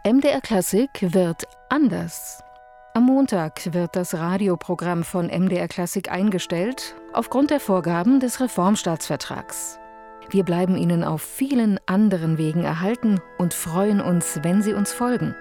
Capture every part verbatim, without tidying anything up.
M D R Klassik wird anders. Am Montag wird das Radioprogramm von M D R Klassik eingestellt, aufgrund der Vorgaben des Reformstaatsvertrags. Wir bleiben Ihnen auf vielen anderen Wegen erhalten und freuen uns, wenn Sie uns folgen.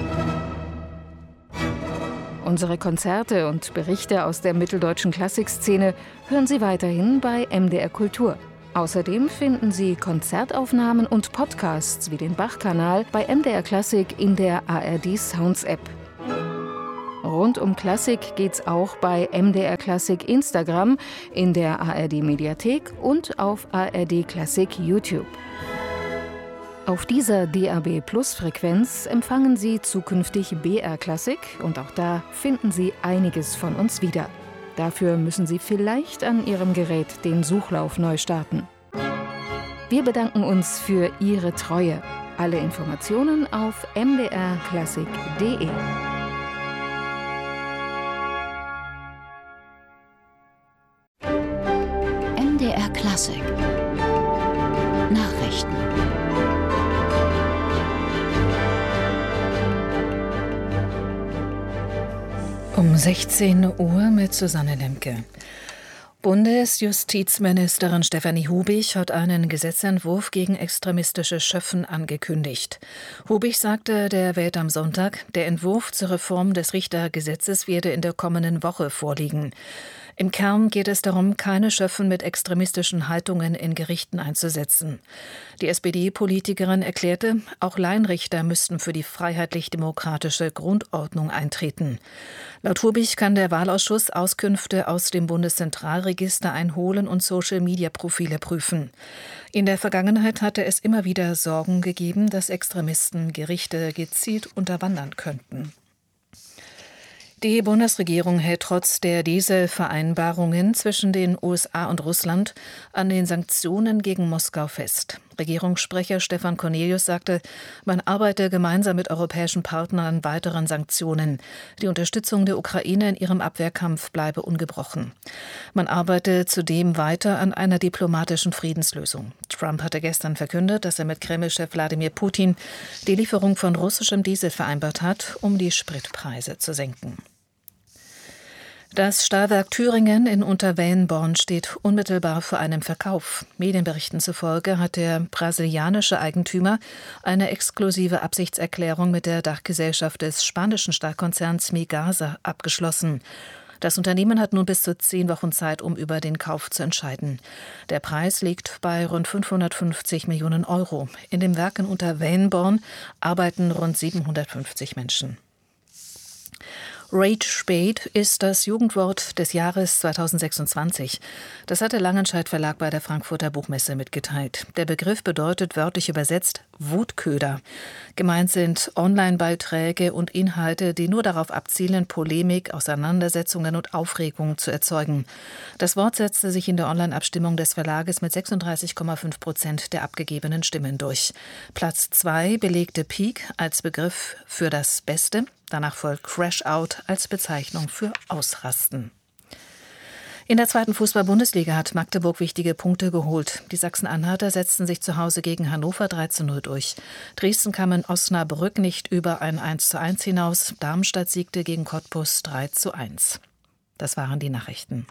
Unsere Konzerte und Berichte aus der mitteldeutschen Klassikszene hören Sie weiterhin bei M D R Kultur. Außerdem finden Sie Konzertaufnahmen und Podcasts wie den Bach-Kanal bei M D R Klassik in der A R D Sounds App. Rund um Klassik geht's auch bei M D R Klassik Instagram, in der A R D Mediathek und auf A R D Klassik YouTube. Auf dieser D A B Plus Frequenz empfangen Sie zukünftig B R Klassik und auch da finden Sie einiges von uns wieder. Dafür müssen Sie vielleicht an Ihrem Gerät den Suchlauf neu starten. Wir bedanken uns für Ihre Treue. Alle Informationen auf m d r klassik punkt d e. M D R Klassik Nachrichten. Um sechzehn Uhr mit Susanne Lemke. Bundesjustizministerin Stefanie Hubich hat einen Gesetzentwurf gegen extremistische Schöffen angekündigt. Hubich sagte der Welt am Sonntag, der Entwurf zur Reform des Richtergesetzes werde in der kommenden Woche vorliegen. Im Kern geht es darum, keine Schöffen mit extremistischen Haltungen in Gerichten einzusetzen. Die S P D-Politikerin erklärte, auch Laienrichter müssten für die freiheitlich-demokratische Grundordnung eintreten. Laut Hubich kann der Wahlausschuss Auskünfte aus dem Bundeszentralregister einholen und Social-Media-Profile prüfen. In der Vergangenheit hatte es immer wieder Sorgen gegeben, dass Extremisten Gerichte gezielt unterwandern könnten. Die Bundesregierung hält trotz der Dieselvereinbarungen zwischen den U S A und Russland an den Sanktionen gegen Moskau fest. Regierungssprecher Stefan Cornelius sagte, man arbeite gemeinsam mit europäischen Partnern an weiteren Sanktionen. Die Unterstützung der Ukraine in ihrem Abwehrkampf bleibe ungebrochen. Man arbeite zudem weiter an einer diplomatischen Friedenslösung. Trump hatte gestern verkündet, dass er mit Kreml-Chef Wladimir Putin die Lieferung von russischem Diesel vereinbart hat, um die Spritpreise zu senken. Das Stahlwerk Thüringen in Unterwellenborn steht unmittelbar vor einem Verkauf. Medienberichten zufolge hat der brasilianische Eigentümer eine exklusive Absichtserklärung mit der Dachgesellschaft des spanischen Stahlkonzerns Migasa abgeschlossen. Das Unternehmen hat nun bis zu zehn Wochen Zeit, um über den Kauf zu entscheiden. Der Preis liegt bei rund fünfhundertfünfzig Millionen Euro. In dem Werk in Unterwellenborn arbeiten rund siebenhundertfünfzig Menschen. Rage Bait ist das Jugendwort des Jahres zweitausendsechsundzwanzig. Das hat der Langenscheidt Verlag bei der Frankfurter Buchmesse mitgeteilt. Der Begriff bedeutet wörtlich übersetzt Wutköder. Gemeint sind Online-Beiträge und Inhalte, die nur darauf abzielen, Polemik, Auseinandersetzungen und Aufregung zu erzeugen. Das Wort setzte sich in der Online-Abstimmung des Verlages mit sechsunddreißig Komma fünf Prozent der abgegebenen Stimmen durch. Platz zwei belegte Peak als Begriff für das Beste. Danach folgt Crash Out als Bezeichnung für Ausrasten. In der zweiten Fußball-Bundesliga hat Magdeburg wichtige Punkte geholt. Die Sachsen-Anhalter setzten sich zu Hause gegen Hannover drei zu null durch. Dresden kam in Osnabrück nicht über ein eins zu eins hinaus. Darmstadt siegte gegen Cottbus drei zu eins. Das waren die Nachrichten.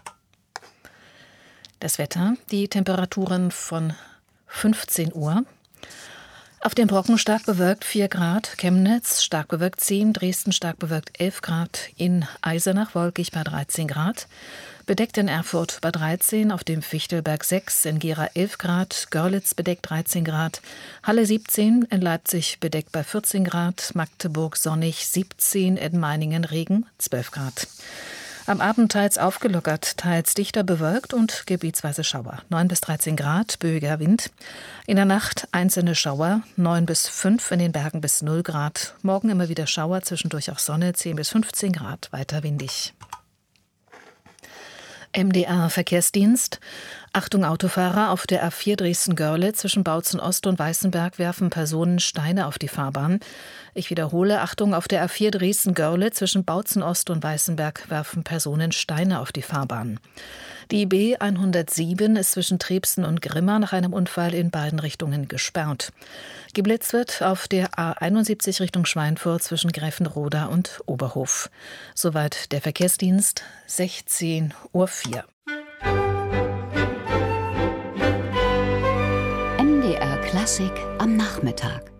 Das Wetter, die Temperaturen von fünfzehn Uhr. Auf dem Brocken stark bewölkt vier Grad, Chemnitz stark bewölkt zehn, Dresden stark bewölkt elf Grad, in Eisenach wolkig bei dreizehn Grad, bedeckt in Erfurt bei dreizehn, auf dem Fichtelberg sechs, in Gera elf Grad, Görlitz bedeckt dreizehn Grad, Halle siebzehn, in Leipzig bedeckt bei vierzehn Grad, Magdeburg sonnig siebzehn, in Meiningen Regen zwölf Grad. Am Abend teils aufgelockert, teils dichter bewölkt und gebietsweise Schauer. neun bis dreizehn Grad, böiger Wind. In der Nacht einzelne Schauer, neun bis fünf, in den Bergen bis null Grad. Morgen immer wieder Schauer, zwischendurch auch Sonne, zehn bis fünfzehn Grad, weiter windig. M D R Verkehrsdienst. Achtung Autofahrer, auf der A vier Dresden-Görlitz zwischen Bautzen Ost und Weißenberg werfen Personen Steine auf die Fahrbahn. Ich wiederhole, Achtung, auf der A vier Dresden-Görlitz zwischen Bautzen Ost und Weißenberg werfen Personen Steine auf die Fahrbahn. Die B hundertsieben ist zwischen Trebsen und Grimma nach einem Unfall in beiden Richtungen gesperrt. Geblitzt wird auf der A einundsiebzig Richtung Schweinfurt zwischen Gräfenroda und Oberhof. Soweit der Verkehrsdienst, sechzehn Uhr vier. M D R Klassik am Nachmittag.